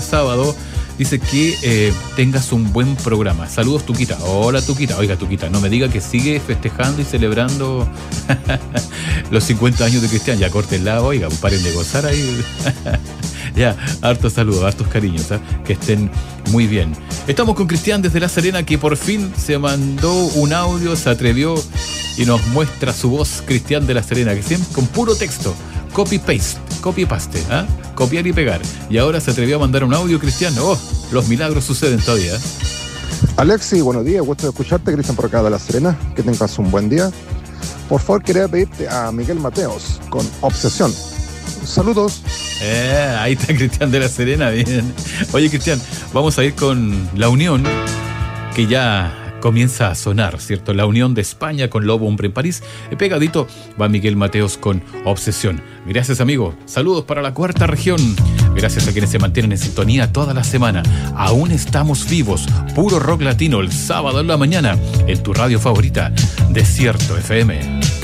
sábado. Dice que tengas un buen programa. Saludos, Tuquita. Hola, Tuquita. Oiga, Tuquita, no me diga que sigue festejando y celebrando los 50 años de Cristian. Ya córtenla, oiga, paren de gozar ahí. Ya, hartos saludos, hartos cariños, ¿eh? Que estén muy bien. Estamos con Cristian desde La Serena, que por fin se mandó un audio, se atrevió y nos muestra su voz, Cristian de La Serena, que siempre con puro texto, copy-paste, ¿eh? Copiar y pegar. Y ahora se atrevió a mandar un audio, Cristian. ¡Oh! Los milagros suceden todavía. Alexi, buenos días, gusto de escucharte, Cristian por acá de La Serena, que tengas un buen día. Por favor, quería pedirte a Miguel Mateos con Obsesión. Saludos. Ahí está Cristian de La Serena, bien. Oye, Cristian, vamos a ir con La Unión, que ya comienza a sonar, ¿cierto? La unión de España con Lobo Hombre en París. Pegadito va Miguel Mateos con Obsesión. Gracias, amigo. Saludos para la cuarta región. Gracias a quienes se mantienen en sintonía toda la semana. Aún estamos vivos. Puro rock latino el sábado en la mañana en tu radio favorita, Desierto FM.